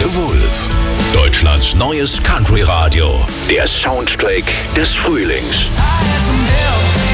The Wolf. Deutschlands neues Country-Radio. Der Soundtrack des Frühlings. I had some help.